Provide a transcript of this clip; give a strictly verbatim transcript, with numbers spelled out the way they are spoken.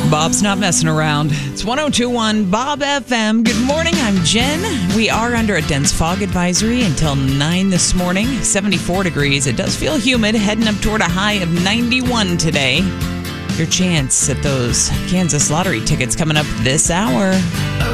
Bob's not messing around. It's one oh two point one Bob F M. Good morning, I'm Jen. We are under a dense fog advisory until nine this morning. seventy-four degrees. It does feel humid, heading up toward a high of ninety-one today. Your chance at those Kansas lottery tickets coming up this hour.